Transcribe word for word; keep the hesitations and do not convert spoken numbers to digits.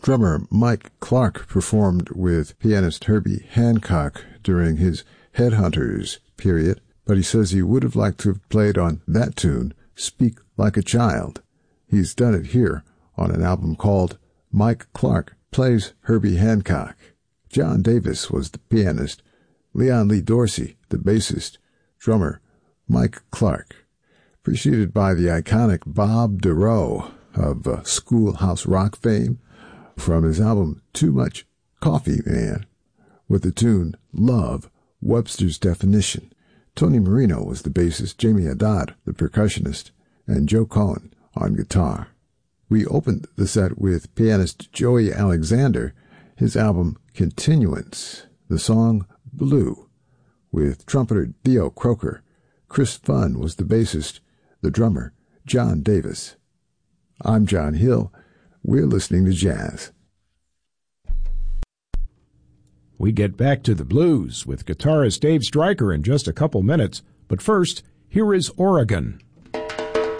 Drummer Mike Clark performed with pianist Herbie Hancock during his Headhunters period, but he says he would have liked to have played on that tune, Speak Like a Child. He's done it here on an album called Mike Clark Plays Herbie Hancock. John Davis was the pianist, Leon Lee Dorsey, the bassist, drummer Mike Clark, preceded by the iconic Bob DeRoe of uh, Schoolhouse Rock fame from his album Too Much Coffee Man with the tune Love, Webster's Definition. Tony Marino was the bassist, Jamie Haddad the percussionist, and Joe Cohen on guitar. We opened the set with pianist Joey Alexander, his album Continuance, the song Blue, with trumpeter Theo Croker. Chris Funn was the bassist, the drummer John Davis. I'm John Hill. We're listening to jazz. We get back to the blues with guitarist Dave Stryker in just a couple minutes, but first, here is Oregon.